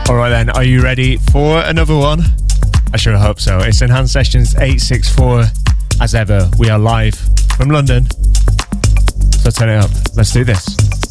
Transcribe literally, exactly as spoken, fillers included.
Alright then, are you ready for another one? I sure hope so. It's Enhanced Sessions eight sixty-four. As ever, we are live from London. So turn it up. Let's do this.